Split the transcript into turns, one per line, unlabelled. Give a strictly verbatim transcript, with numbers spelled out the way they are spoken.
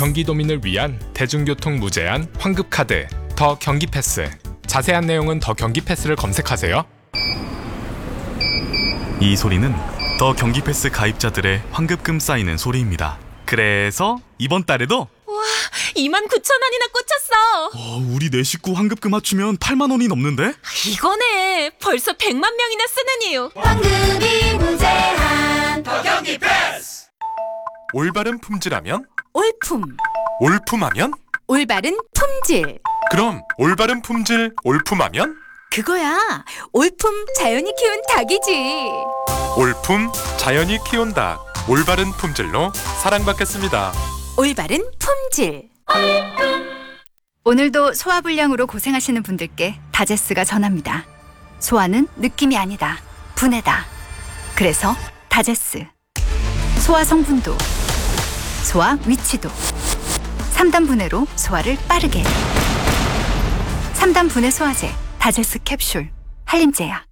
경기도민을 위한 대중교통 무제한 환급카드 더 경기패스. 자세한 내용은 더 경기패스를 검색하세요.
이 소리는 더 경기패스 가입자들의 환급금 쌓이는 소리입니다. 그래서 이번 달에도
이만 구천 원이나 꽂혔어.
어, 우리 네 식구 환급금 합치면 팔만 원이 넘는데?
이거네. 벌써 백만 명이나 쓰는 이유.
환급이 무제한
더 경기 패스.
올바른 품질하면?
올품
올품하면?
올바른 품질
그럼 올바른 품질 올품하면?
그거야. 올품 자연이 키운 닭이지.
올품 자연이 키운 닭. 올바른 품질로 사랑받겠습니다.
올바른 품질.
오늘도 소화불량으로 고생하시는 분들께 다제스가 전합니다. 소화는 느낌이 아니다. 분해다. 그래서 다제스. 소화 성분도, 소화 위치도. 삼 단 분해로 소화를 빠르게. 삼 단 분해 소화제 다제스 캡슐 한림제약.